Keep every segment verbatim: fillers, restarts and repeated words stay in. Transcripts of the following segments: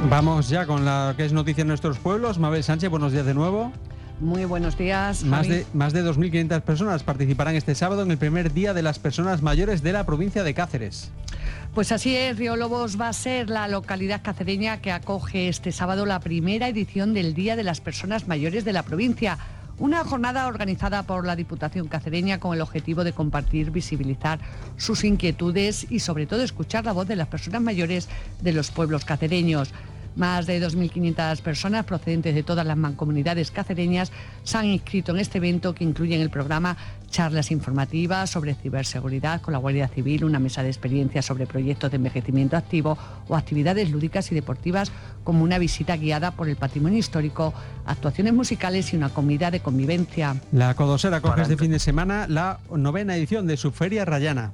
Vamos ya con la que es noticia en nuestros pueblos. Mabel Sánchez, buenos días de nuevo. Muy buenos días, Más de, más de dos mil quinientas personas participarán este sábado en el primer Día de las Personas Mayores de la provincia de Cáceres. Pues así es, Riolobos va a ser la localidad cacereña que acoge este sábado la primera edición del Día de las Personas Mayores de la provincia. Una jornada organizada por la Diputación cacereña con el objetivo de compartir, visibilizar sus inquietudes y sobre todo escuchar la voz de las personas mayores de los pueblos cacereños. Más de dos mil quinientas personas procedentes de todas las mancomunidades cacereñas se han inscrito en este evento que incluye en el programa charlas informativas sobre ciberseguridad con la Guardia Civil, una mesa de experiencias sobre proyectos de envejecimiento activo o actividades lúdicas y deportivas como una visita guiada por el patrimonio histórico, actuaciones musicales y una comida de convivencia. La Codosera acoge este fin de semana la novena edición de su Feria Rayana.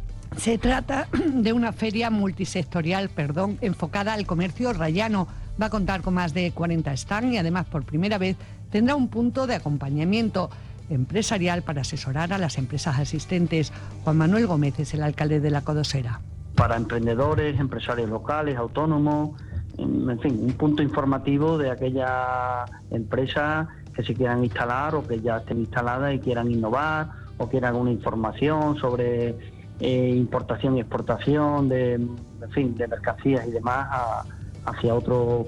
Se trata de una feria multisectorial, perdón, enfocada al comercio rayano. Va a contar con más de cuarenta stands y además por primera vez tendrá un punto de acompañamiento empresarial para asesorar a las empresas asistentes. Juan Manuel Gómez es el alcalde de la Codosera. Para emprendedores, empresarios locales, autónomos, en fin, un punto informativo de aquellas empresas que se quieran instalar o que ya estén instaladas y quieran innovar o quieran una información sobre Eh, importación y exportación de, en fin, de mercancías y demás a, hacia otros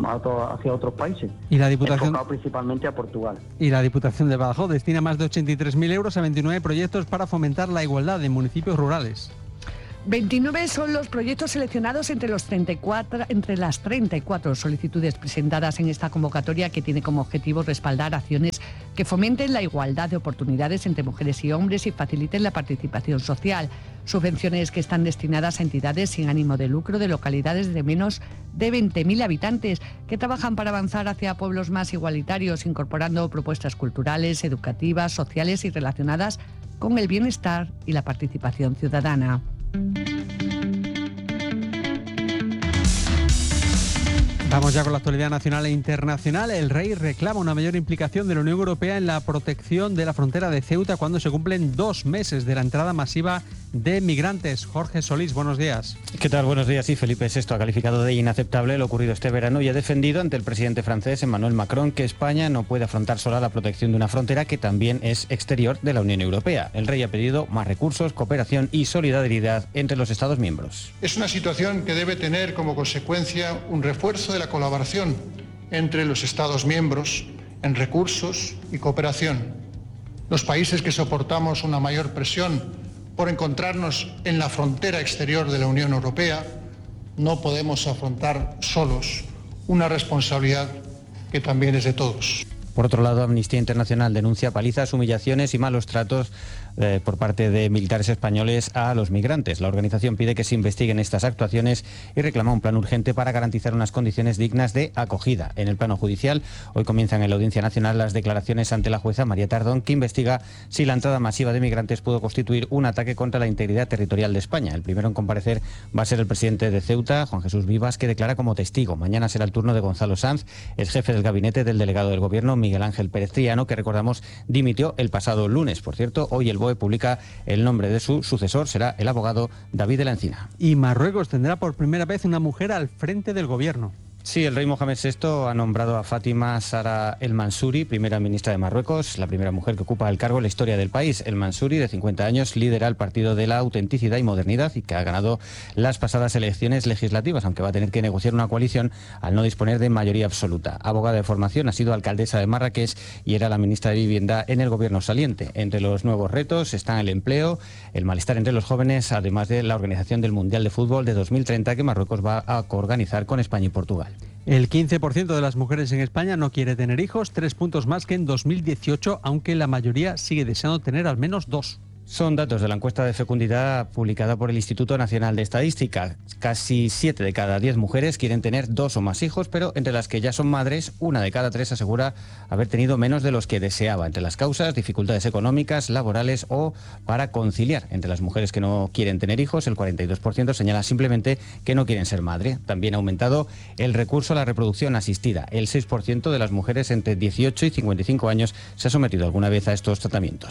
hacia otros países. Y la Diputación, enfocado principalmente a Portugal. Y la Diputación de Badajoz destina más de ochenta y tres mil euros a veintinueve proyectos para fomentar la igualdad en municipios rurales. veintinueve son los proyectos seleccionados entre, los treinta y cuatro, entre las treinta y cuatro solicitudes presentadas en esta convocatoria que tiene como objetivo respaldar acciones que fomenten la igualdad de oportunidades entre mujeres y hombres y faciliten la participación social. Subvenciones que están destinadas a entidades sin ánimo de lucro de localidades de menos de veinte mil habitantes que trabajan para avanzar hacia pueblos más igualitarios, incorporando propuestas culturales, educativas, sociales y relacionadas con el bienestar y la participación ciudadana. Vamos ya con la actualidad nacional e internacional. El rey reclama una mayor implicación de la Unión Europea en la protección de la frontera de Ceuta cuando se cumplen dos meses de la entrada masiva de migrantes. Jorge Solís, buenos días. ¿Qué tal? Buenos días. Sí, Felipe sexto ha calificado de inaceptable lo ocurrido este verano y ha defendido ante el presidente francés Emmanuel Macron que España no puede afrontar sola la protección de una frontera que también es exterior de la Unión Europea. El rey ha pedido más recursos, cooperación y solidaridad entre los Estados miembros. Es una situación que debe tener como consecuencia un refuerzo de la colaboración entre los Estados miembros en recursos y cooperación. Los países que soportamos una mayor presión por encontrarnos en la frontera exterior de la Unión Europea, no podemos afrontar solos una responsabilidad que también es de todos. Por otro lado, Amnistía Internacional denuncia palizas, humillaciones y malos tratos eh, por parte de militares españoles a los migrantes. La organización pide que se investiguen estas actuaciones y reclama un plan urgente para garantizar unas condiciones dignas de acogida. En el plano judicial, hoy comienzan en la Audiencia Nacional las declaraciones ante la jueza María Tardón, que investiga si la entrada masiva de migrantes pudo constituir un ataque contra la integridad territorial de España. El primero en comparecer va a ser el presidente de Ceuta, Juan Jesús Vivas, que declara como testigo. Mañana será el turno de Gonzalo Sanz, el jefe del gabinete del delegado del Gobierno, Miguel Ángel Pérez Triano, que recordamos dimitió el pasado lunes. Por cierto, hoy el B O E publica el nombre de su sucesor, será el abogado David de la Encina. Y Marruecos tendrá por primera vez una mujer al frente del gobierno. Sí, el rey Mohamed sexto ha nombrado a Fátima Sara El Mansouri, primera ministra de Marruecos, la primera mujer que ocupa el cargo en la historia del país. El Mansouri, de cincuenta años, lidera el Partido de la Autenticidad y Modernidad y que ha ganado las pasadas elecciones legislativas, aunque va a tener que negociar una coalición al no disponer de mayoría absoluta. Abogada de formación, ha sido alcaldesa de Marrakech y era la ministra de Vivienda en el gobierno saliente. Entre los nuevos retos están el empleo, el malestar entre los jóvenes, además de la organización del Mundial de Fútbol de dos mil treinta que Marruecos va a coorganizar con España y Portugal. El quince por ciento de las mujeres en España no quiere tener hijos, tres puntos más que en dos mil dieciocho, aunque la mayoría sigue deseando tener al menos dos. Son datos de la encuesta de fecundidad publicada por el Instituto Nacional de Estadística. Casi siete de cada diez mujeres quieren tener dos o más hijos, pero entre las que ya son madres, una de cada tres asegura haber tenido menos de los que deseaba. Entre las causas, dificultades económicas, laborales o para conciliar. Entre las mujeres que no quieren tener hijos, el cuarenta y dos por ciento señala simplemente que no quieren ser madre. También ha aumentado el recurso a la reproducción asistida. El seis por ciento de las mujeres entre dieciocho y cincuenta y cinco años se ha sometido alguna vez a estos tratamientos.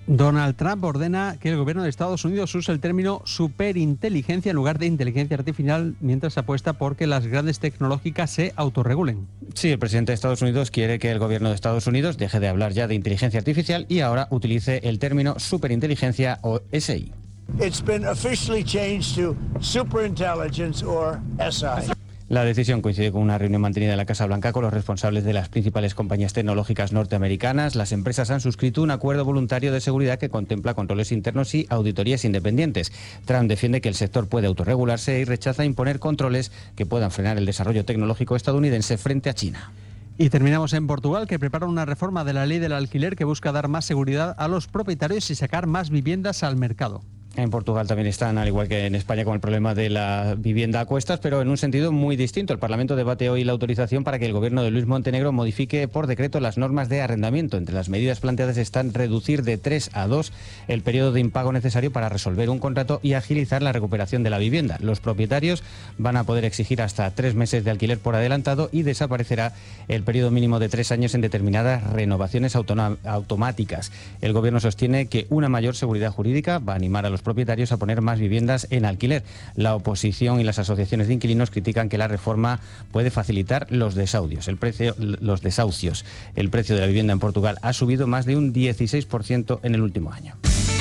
Donald Trump ordena que el gobierno de Estados Unidos use el término superinteligencia en lugar de inteligencia artificial, mientras apuesta por que las grandes tecnológicas se autorregulen. Sí, el presidente de Estados Unidos quiere que el gobierno de Estados Unidos deje de hablar ya de inteligencia artificial y ahora utilice el término superinteligencia o S I. It's been officially changed to superintelligence or S I. La decisión coincide con una reunión mantenida en la Casa Blanca con los responsables de las principales compañías tecnológicas norteamericanas. Las empresas han suscrito un acuerdo voluntario de seguridad que contempla controles internos y auditorías independientes. Trump defiende que el sector puede autorregularse y rechaza imponer controles que puedan frenar el desarrollo tecnológico estadounidense frente a China. Y terminamos en Portugal, que prepara una reforma de la ley del alquiler que busca dar más seguridad a los propietarios y sacar más viviendas al mercado. En Portugal también están, al igual que en España, con el problema de la vivienda a cuestas, pero en un sentido muy distinto. El Parlamento debate hoy la autorización para que el gobierno de Luis Montenegro modifique por decreto las normas de arrendamiento. Entre las medidas planteadas están reducir de tres a dos el periodo de impago necesario para resolver un contrato y agilizar la recuperación de la vivienda. Los propietarios van a poder exigir hasta tres meses de alquiler por adelantado y desaparecerá el periodo mínimo de tres años en determinadas renovaciones automáticas. El gobierno sostiene que una mayor seguridad jurídica va a animar a los propietarios a poner más viviendas en alquiler. La oposición y las asociaciones de inquilinos critican que la reforma puede facilitar los desahucios. El precio, los desahucios. El precio de la vivienda en Portugal ha subido más de un dieciséis por ciento en el último año.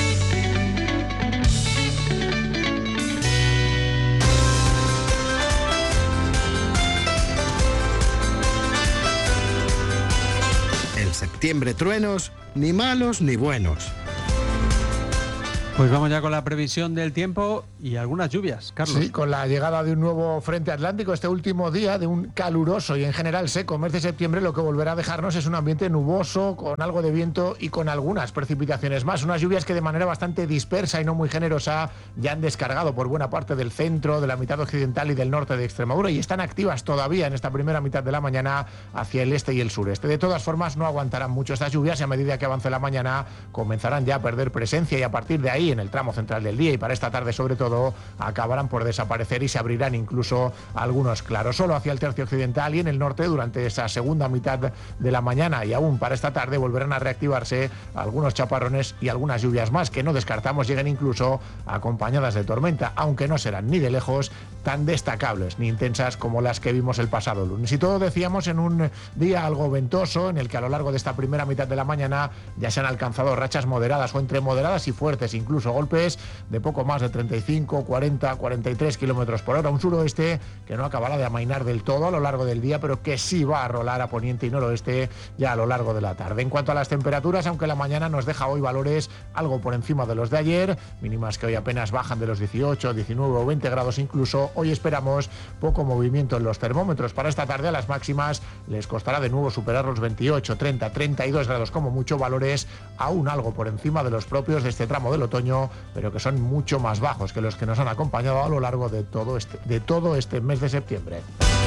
En septiembre truenos, ni malos ni buenos. Pues vamos ya con la previsión del tiempo y algunas lluvias, Carlos. Sí, con la llegada de un nuevo frente atlántico este último día, de un caluroso y en general seco mes de septiembre, lo que volverá a dejarnos es un ambiente nuboso, con algo de viento y con algunas precipitaciones más. Unas lluvias que de manera bastante dispersa y no muy generosa ya han descargado por buena parte del centro, de la mitad occidental y del norte de Extremadura y están activas todavía en esta primera mitad de la mañana hacia el este y el sureste. De todas formas, no aguantarán mucho estas lluvias y a medida que avance la mañana comenzarán ya a perder presencia y a partir de ahí, en el tramo central del día y para esta tarde sobre todo, acabarán por desaparecer y se abrirán incluso algunos claros. Solo hacia el tercio occidental y en el norte durante esa segunda mitad de la mañana y aún para esta tarde volverán a reactivarse algunos chaparrones y algunas lluvias más que no descartamos lleguen incluso acompañadas de tormenta, aunque no serán ni de lejos tan destacables ni intensas como las que vimos el pasado lunes. Y todo decíamos en un día algo ventoso en el que a lo largo de esta primera mitad de la mañana ya se han alcanzado rachas moderadas o entre moderadas y fuertes, incluso golpes de poco más de treinta y cinco, cuarenta, cuarenta y tres kilómetros por hora. Un suroeste que no acabará de amainar del todo a lo largo del día, pero que sí va a rolar a poniente y noroeste ya a lo largo de la tarde. En cuanto a las temperaturas, aunque la mañana nos deja hoy valores algo por encima de los de ayer, mínimas que hoy apenas bajan de los dieciocho, diecinueve o veinte grados incluso, hoy esperamos poco movimiento en los termómetros. Para esta tarde a las máximas les costará de nuevo superar los veintiocho, treinta, treinta y dos grados como mucho, valores aún algo por encima de los propios de este tramo del otoño, pero que son mucho más bajos que los que nos han acompañado a lo largo de todo este, de todo este mes de septiembre.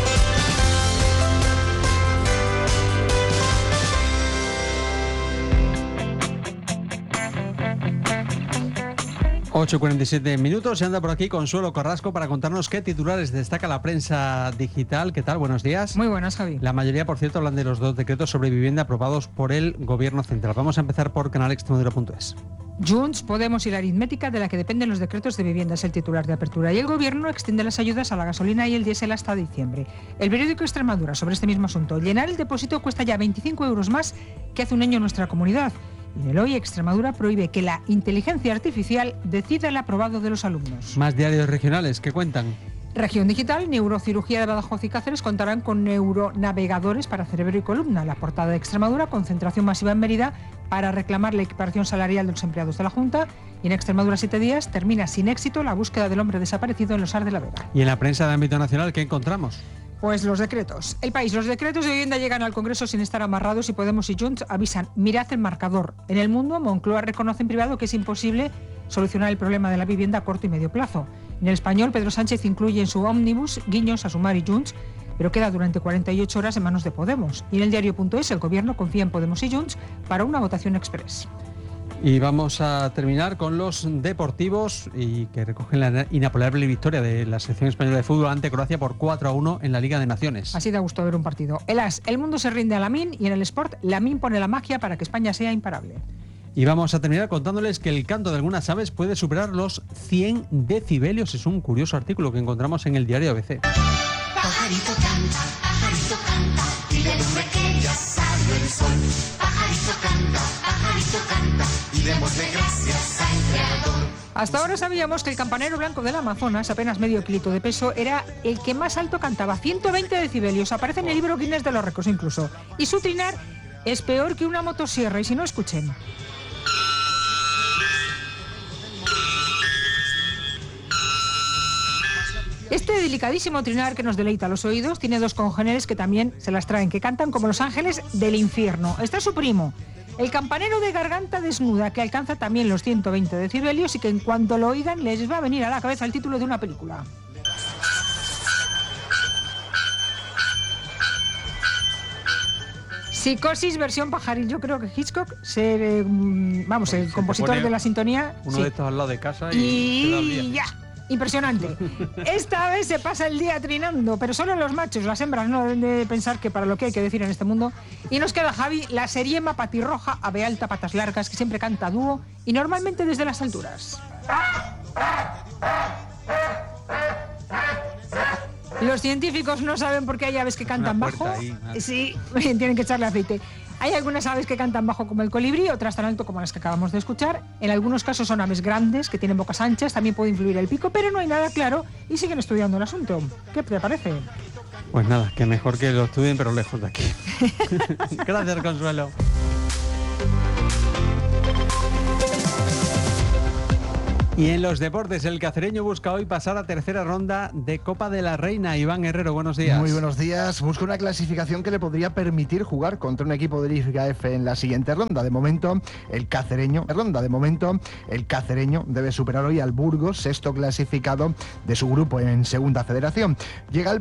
ocho y cuarenta y siete minutos, se anda por aquí Consuelo Carrasco para contarnos qué titulares destaca la prensa digital. ¿Qué tal? Buenos días. Muy buenas, Javi. La mayoría, por cierto, hablan de los dos decretos sobre vivienda aprobados por el Gobierno Central. Vamos a empezar por canal extremadura punto es. Junts, Podemos y la aritmética de la que dependen los decretos de vivienda es el titular de apertura. Y el Gobierno extiende las ayudas a la gasolina y el diésel hasta diciembre. El periódico Extremadura sobre este mismo asunto. Llenar el depósito cuesta ya veinticinco euros más que hace un año en nuestra comunidad. Y en el Hoy, Extremadura prohíbe que la inteligencia artificial decida el aprobado de los alumnos. Más diarios regionales, ¿qué cuentan? Región Digital, Neurocirugía de Badajoz y Cáceres contarán con neuronavegadores para cerebro y columna. La portada de Extremadura, concentración masiva en Mérida para reclamar la equiparación salarial de los empleados de la Junta. Y en Extremadura siete días termina sin éxito la búsqueda del hombre desaparecido en los Sar de la Vega. ¿Y en la prensa de ámbito nacional qué encontramos? Pues los decretos. El País, los decretos de vivienda llegan al Congreso sin estar amarrados y Podemos y Junts avisan, mirad el marcador. En el Mundo, Moncloa reconoce en privado que es imposible solucionar el problema de la vivienda a corto y medio plazo. En El Español, Pedro Sánchez incluye en su ómnibus guiños a Sumar y Junts, pero queda durante cuarenta y ocho horas en manos de Podemos. Y en el diario punto es, el Gobierno confía en Podemos y Junts para una votación express. Y vamos a terminar con los deportivos y que recogen la inapelable victoria de la selección española de fútbol ante Croacia por cuatro a uno en la Liga de Naciones. Así da gusto ver un partido. El As, el mundo se rinde a Lamine y en el Sport, Lamine pone la magia para que España sea imparable. Y vamos a terminar contándoles que el canto de algunas aves puede superar los cien decibelios. Es un curioso artículo que encontramos en el diario A B C. Pajarito canta, pajarito canta, y démosle que ya salió el sol. Pajarito canta, pajarito canta, y démosle gracias al creador. Hasta ahora sabíamos que el campanero blanco del Amazonas, apenas medio kilito de peso, era el que más alto cantaba, ciento veinte decibelios, aparece en el libro Guinness de los récords incluso. Y su trinar es peor que una motosierra, y si no, escuchen. Este delicadísimo trinar que nos deleita los oídos tiene dos congéneres que también se las traen, que cantan como los ángeles del infierno. Está su primo, el campanero de garganta desnuda, que alcanza también los ciento veinte decibelios y que en cuanto lo oigan les va a venir a la cabeza el título de una película. Psicosis versión pajaril. Yo creo que Hitchcock, ser, eh, vamos, el compositor de la sintonía... Uno sí. de estos al lado de casa y... Y ya, impresionante. Esta vez se pasa el día trinando, pero solo los machos, las hembras no deben de pensar que para lo que hay que decir en este mundo. Y nos queda Javi, la seriema patirroja, ave alta, patas largas, que siempre canta a dúo y normalmente desde las alturas. Los científicos no saben por qué hay aves que cantan bajo. Ahí, sí, tienen que echarle aceite. Hay algunas aves que cantan bajo como el colibrí, otras tan alto como las que acabamos de escuchar. En algunos casos son aves grandes, que tienen bocas anchas, también puede influir el pico, pero no hay nada claro y siguen estudiando el asunto. ¿Qué te parece? Pues nada, que mejor que lo estudien, pero lejos de aquí. Gracias, Consuelo. Y en los deportes, el cacereño busca hoy pasar a tercera ronda de Copa de la Reina. Iván Herrero, buenos días. Muy buenos días. Busca una clasificación que le podría permitir jugar contra un equipo de Liga F en la siguiente ronda. De momento, el cacereño, ronda, de momento, el cacereño debe superar hoy al Burgos, sexto clasificado de su grupo en Segunda Federación. Llega el